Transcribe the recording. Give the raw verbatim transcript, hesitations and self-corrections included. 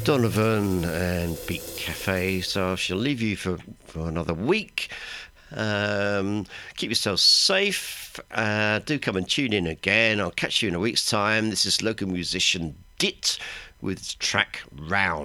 Donovan and Beat Cafe. So I shall leave you for, for another week. Um, keep yourselves safe. Uh, do come and tune in again. I'll catch you in a week's time. This is local musician Dit with track Round.